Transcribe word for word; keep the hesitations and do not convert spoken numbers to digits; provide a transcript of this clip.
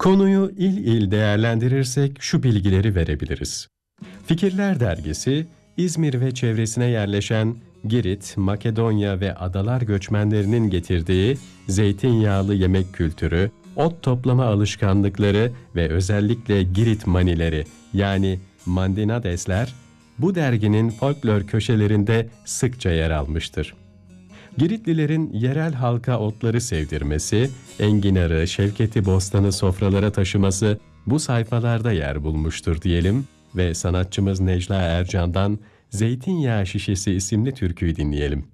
Konuyu il il değerlendirirsek şu bilgileri verebiliriz. Fikirler Dergisi, İzmir ve çevresine yerleşen Girit, Makedonya ve adalar göçmenlerinin getirdiği zeytinyağlı yemek kültürü, ot toplama alışkanlıkları ve özellikle Girit manileri yani mandinadesler bu derginin folklor köşelerinde sıkça yer almıştır. Giritlilerin yerel halka otları sevdirmesi, enginarı, şevketi bostanı sofralara taşıması bu sayfalarda yer bulmuştur diyelim ve sanatçımız Necla Ercan'dan Zeytinyağı Şişesi isimli türküyü dinleyelim.